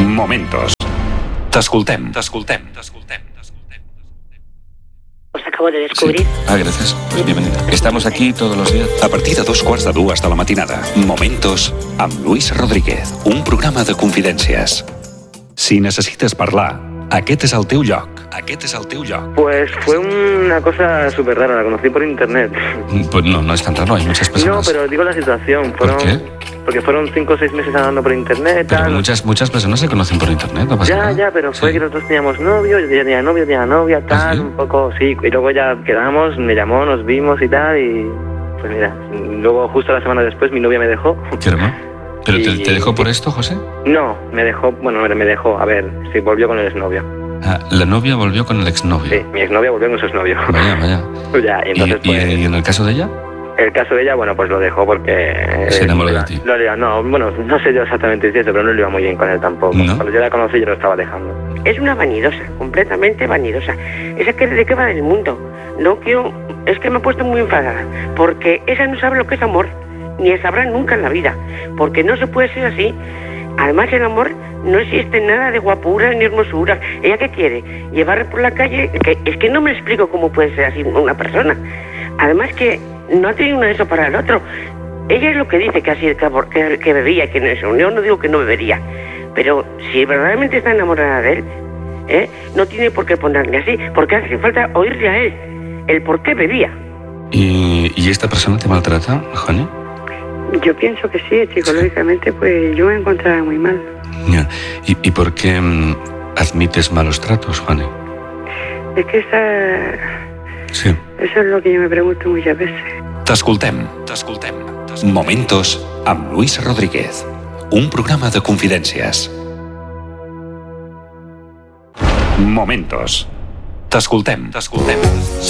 Momentos. T'escoltem. Os acabo de descubrir. Sí. Gracias. Pues bienvenida. Estamos aquí todos los días. A partir de 2:45 de la matinada. Momentos amb Luis Rodríguez. Un programa de confidències. Si necessites parlar, aquest és el teu lloc. Pues fue una cosa súper rara, la conocí por internet. Pues no es tan raro, hay muchas personas. No, pero digo la situación. ¿Por qué? Porque fueron 5 o 6 meses hablando por internet. Pero tal. muchas personas se conocen por internet, no pasa nada. Ya, pero fue Sí. que nosotros teníamos novio, yo tenía novio, tenía novia, tal, ¿Ah, sí? un poco, sí. Y luego ya quedamos, me llamó, nos vimos y tal, y pues mira, luego justo la semana después mi novia me dejó. ¿Qué hermano? ¿Pero Y- te dejó por esto, José? No, me dejó, a ver, sí, volvió con el exnovio. La novia volvió con el exnovio. Sí, mi exnovia volvió con su exnovio. Vaya. Ya, y entonces pues... ¿Y en el caso de ella? El caso de ella, bueno, pues lo dejó porque... Se enamoró de ti. No sé yo exactamente si eso, pero no le iba muy bien con él tampoco. ¿No? Cuando yo la conocí yo lo estaba dejando. Es una vanidosa, completamente vanidosa. Esa que de qué va del mundo. No quiero... Es que me he puesto muy enfadada. Porque esa no sabe lo que es amor. Ni sabrá nunca en la vida. Porque no se puede ser así. Además, el amor no existe nada de guapura ni hermosura. ¿Ella qué quiere? ¿Llevar por la calle? Es que no me explico cómo puede ser así una persona. Además que no ha tenido uno de eso para el otro. Ella es lo que dice que así que bebía, que no es. Yo no digo que no bebería. Pero si verdaderamente está enamorada de él, no tiene por qué ponerle así. Porque hace falta oírle a él. El por qué bebía. ¿Y esta persona te maltrata, Juani? Yo pienso que sí, psicológicamente, pues yo me encontraba muy mal. Ya. ¿Y por qué admites malos tratos, Juani? Es que Sí. eso es lo que yo me pregunto muchas veces. T'escoltem. Momentos amb Luis Rodríguez. Un programa de confidències. Momentos. T'escoltem.